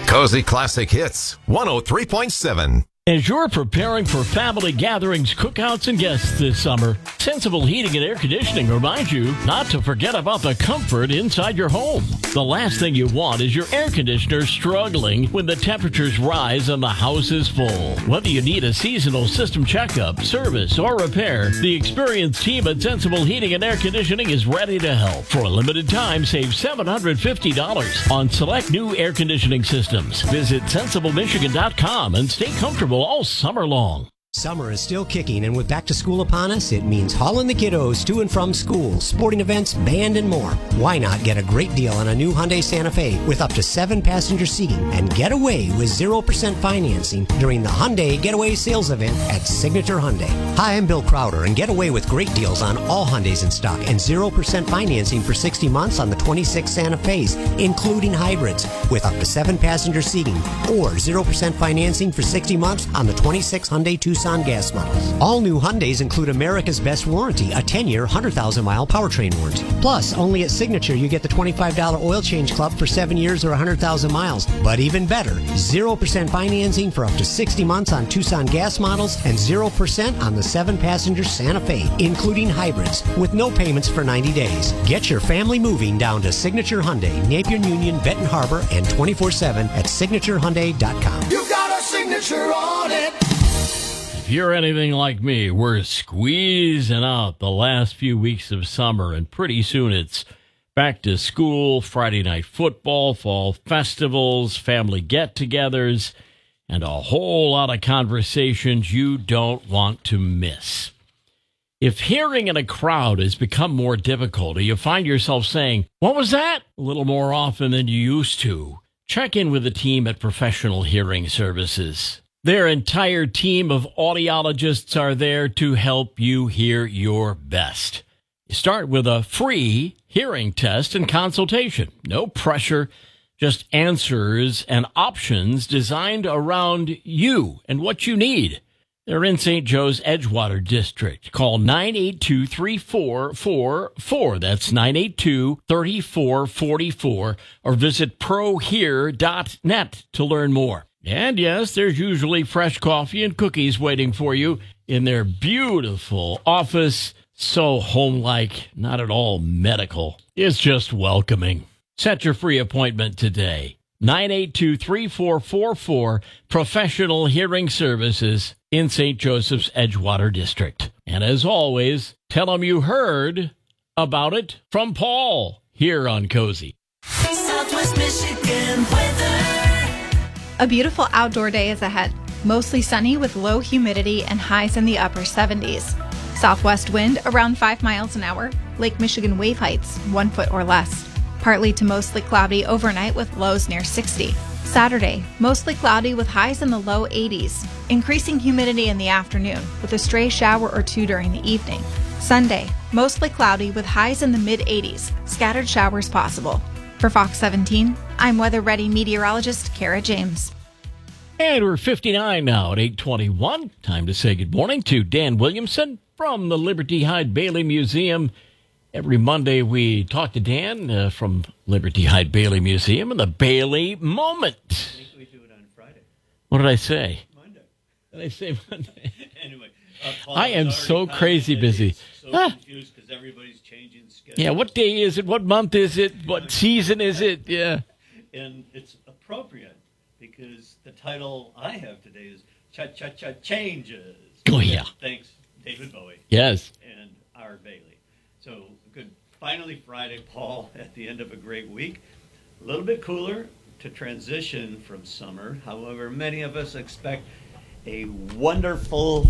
Cozy Classic Hits 103.7. As you're preparing for family gatherings, cookouts, and guests this summer, Sensible Heating and Air Conditioning reminds you not to forget about the comfort inside your home. The last thing you want is your air conditioner struggling when the temperatures rise and the house is full. Whether you need a seasonal system checkup, service, or repair, the experienced team at Sensible Heating and Air Conditioning is ready to help. For a limited time, save $750 on select new air conditioning systems. Visit SensibleMichigan.com and stay comfortable all summer long. Summer is still kicking, and with back to school upon us, it means hauling the kiddos to and from school, sporting events, band, and more. Why not get a great deal on a new Hyundai Santa Fe with up to 7-passenger seating and get away with 0% financing during the Hyundai Getaway Sales Event at Signature Hyundai. Hi, I'm Bill Crowder, and get away with great deals on all Hyundais in stock and 0% financing for 60 months on the 26 Santa Fe's, including hybrids, with up to 7-passenger seating, or 0% financing for 60 months on the 26 Hyundai Tucson gas models. All new Hyundais include America's best warranty, a 10-year, 100,000-mile powertrain warranty. Plus, only at Signature you get the $25 oil change club for 7 years or 100,000 miles. But even better, 0% financing for up to 60 months on Tucson gas models and 0% on the 7-passenger Santa Fe, including hybrids, with no payments for 90 days. Get your family moving down to Signature Hyundai, Napier Union, Benton Harbor, and 24/7 at signaturehyundai.com. You got a signature on it. If you're anything like me, we're squeezing out the last few weeks of summer, and pretty soon it's back to school, Friday night football, fall festivals, family get-togethers, and a whole lot of conversations you don't want to miss. If hearing in a crowd has become more difficult, or you find yourself saying, "What was that?" a little more often than you used to, check in with the team at Professional Hearing Services. Their entire team of audiologists are there to help you hear your best. You start with a free hearing test and consultation. No pressure, just answers and options designed around you and what you need. They're in St. Joe's Edgewater District. Call 982-3444. That's 982-3444. Or visit prohear.net to learn more. And yes, there's usually fresh coffee and cookies waiting for you in their beautiful office. So home-like, not at all medical. It's just welcoming. Set your free appointment today. 982-3444, Professional Hearing Services in St. Joseph's Edgewater District. And as always, tell them you heard about it from Paul here on Cozy. Southwest Michigan weather. A beautiful outdoor day is ahead. Mostly sunny with low humidity and highs in the upper 70s. Southwest wind around 5 miles an hour. Lake Michigan wave heights 1 foot or less. Partly to mostly cloudy overnight with lows near 60. Saturday, mostly cloudy with highs in the low 80s. Increasing humidity in the afternoon with a stray shower or two during the evening. Sunday, mostly cloudy with highs in the mid-80s. Scattered showers possible. For Fox 17, I'm weather-ready meteorologist Kara James. And we're 59 now at 8:21. Time to say good morning to Dan Williamson from the Liberty Hyde Bailey Museum. Every Monday we talk to Dan from Liberty Hyde Bailey Museum and the Bailey Moment. I think we do it on Friday. What did I say? Monday. Did I say Monday? Anyway. Paul I am so crazy busy. So confused because everybody's changing schedules. Yeah, what day is it? What month is it? What season is it? Yeah. And it's appropriate because the title I have today is Cha-Cha-Cha Changes. Oh, yeah. Thanks, David Bowie. Yes. And our Bailey. So good. Finally Friday, Paul, at the end of a great week. A little bit cooler to transition from summer. However, many of us expect a wonderful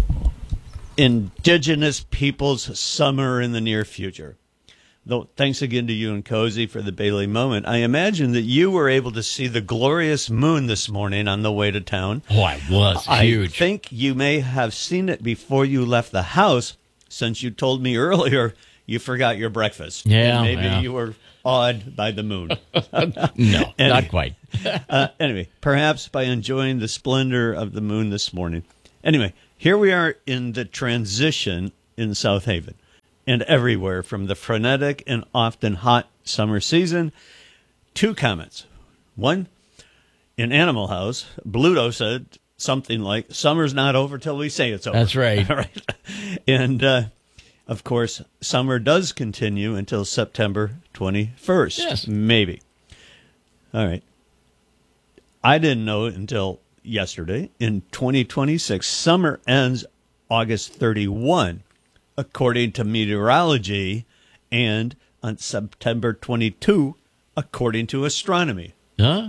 Indigenous people's summer in the near future. Though, thanks again to you and Cozy for the Bailey Moment. I imagine that you were able to see the glorious moon this morning on the way to town. Oh, it was huge. I think you may have seen it before you left the house, since you told me earlier you forgot your breakfast. Yeah, and maybe yeah. you were awed by the moon. No, not quite. Anyway, perhaps by enjoying the splendor of the moon this morning. Anyway, here we are in the transition in South Haven and everywhere from the frenetic and often hot summer season. 2 comments. One, in Animal House, Bluto said something like, "Summer's not over till we say it's over." That's right. All right. And, of course, summer does continue until September 21st. Yes. Maybe. All right. I didn't know it until yesterday. In 2026, summer ends August 31, according to meteorology, and on September 22, according to astronomy. Huh?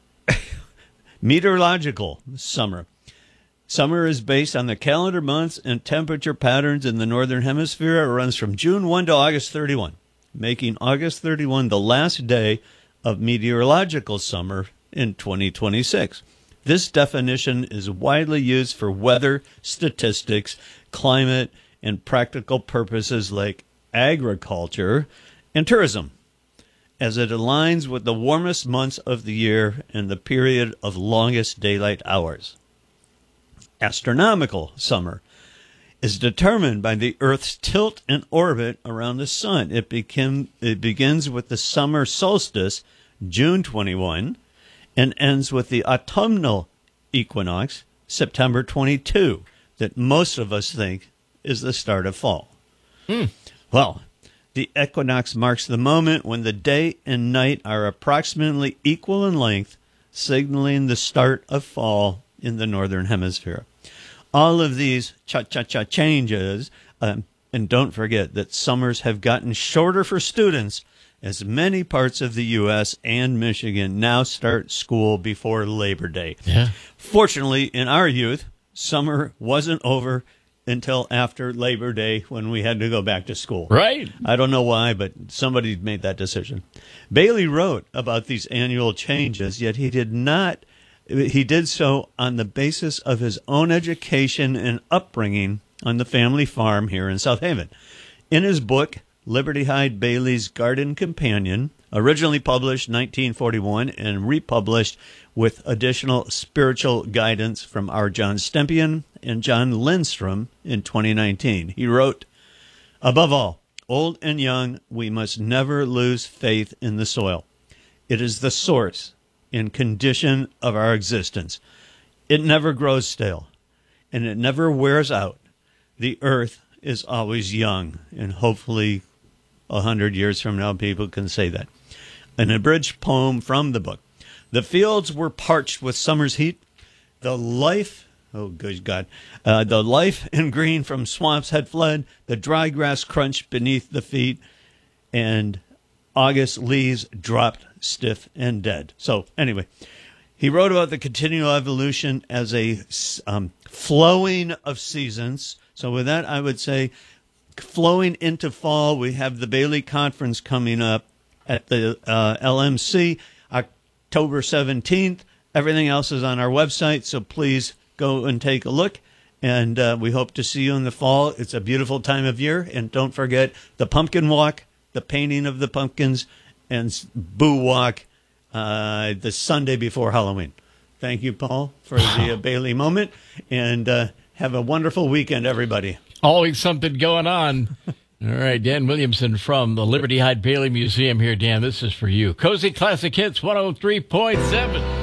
Meteorological summer. Summer is based on the calendar months and temperature patterns in the Northern Hemisphere. It runs from June 1 to August 31, making August 31 the last day of meteorological summer in 2026. This definition is widely used for weather, statistics, climate, and practical purposes like agriculture and tourism, as it aligns with the warmest months of the year and the period of longest daylight hours. Astronomical summer is determined by the Earth's tilt and orbit around the sun. It begins with the summer solstice, June 21, and ends with the autumnal equinox, September 22, that most of us think is the start of fall. Well, the equinox marks the moment when the day and night are approximately equal in length, signaling the start of fall in the Northern Hemisphere. All of these cha-cha-cha changes, and don't forget that summers have gotten shorter for students, as many parts of the U.S. and Michigan now start school before Labor Day. Yeah. Fortunately, in our youth, summer wasn't over until after Labor Day when we had to go back to school. Right. I don't know why, but somebody made that decision. Bailey wrote about these annual changes, yet he did so on the basis of his own education and upbringing on the family farm here in South Haven. In his book, Liberty Hyde Bailey's Garden Companion, originally published 1941 and republished with additional spiritual guidance from R. John Stempien and John Lindstrom in 2019. He wrote, "Above all, old and young, we must never lose faith in the soil. It is the source and condition of our existence. It never grows stale, and it never wears out. The earth is always young," and hopefully 100 years from now people can say that. An abridged poem from the book. "The fields were parched with summer's heat. The life and green from swamps had fled. The dry grass crunched beneath the feet, and August leaves dropped stiff and dead." So anyway, he wrote about the continual evolution as a flowing of seasons. So with that, I would say flowing into fall, we have the Bailey Conference coming up at the LMC, October 17th. Everything else is on our website, so please go and take a look. And we hope to see you in the fall. It's a beautiful time of year. And don't forget the pumpkin walk, the painting of the pumpkins, and Boo Walk the Sunday before Halloween. Thank you, Paul, for the Bailey moment. And have a wonderful weekend, everybody. Always something going on. All right, Dan Williamson from the Liberty Hyde Bailey Museum here. Dan, this is for you. Cozy Classic Hits 103.7.